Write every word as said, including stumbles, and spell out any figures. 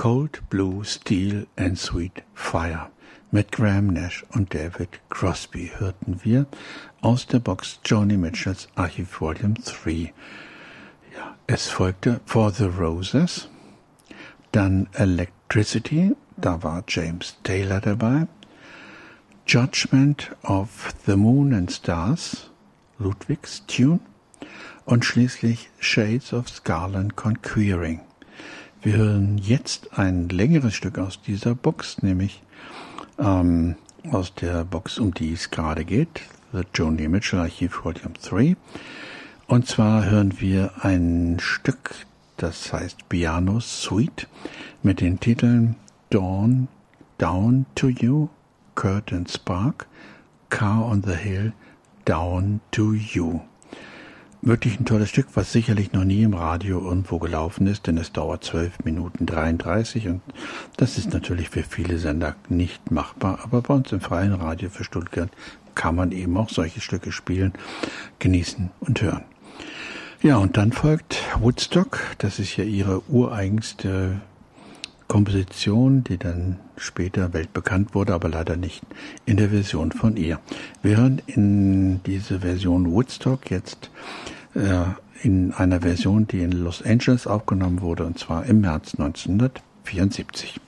Cold Blue Steel and Sweet Fire mit Graham Nash und David Crosby hörten wir aus der Box Joni Mitchells Archive Volume drei. Ja, es folgte For the Roses, dann Electricity, da war James Taylor dabei, Judgment of the Moon and Stars, Ludwig's Tune, und schließlich Shades of Scarlet Conquering. Wir hören jetzt ein längeres Stück aus dieser Box, nämlich ähm, aus der Box, um die es gerade geht, The Joni Mitchell Archive Volume drei. Und zwar hören wir ein Stück, das heißt Piano Suite, mit den Titeln Dawn, Down to You, Curtain Spark, Car on the Hill, Down to You. Wirklich ein tolles Stück, was sicherlich noch nie im Radio irgendwo gelaufen ist, denn es dauert zwölf Minuten dreiunddreißig und das ist natürlich für viele Sender nicht machbar, aber bei uns im freien Radio für Stuttgart kann man eben auch solche Stücke spielen, genießen und hören. Ja, und dann folgt Woodstock, das ist ja ihre ureigenste Komposition, die dann später weltbekannt wurde, aber leider nicht in der Version von ihr. Wir hören in diese Version Woodstock jetzt äh, in einer Version, die in Los Angeles aufgenommen wurde, und zwar im März neunzehnhundertvierundsiebzig.